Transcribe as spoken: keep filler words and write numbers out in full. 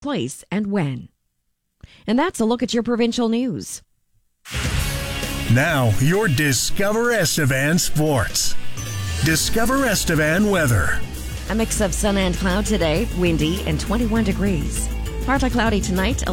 place, and when. And that's a look at your provincial news. Now, your Discover Estevan Sports. Discover Estevan weather. A mix of sun and cloud today, windy and twenty-one degrees. Partly cloudy tonight.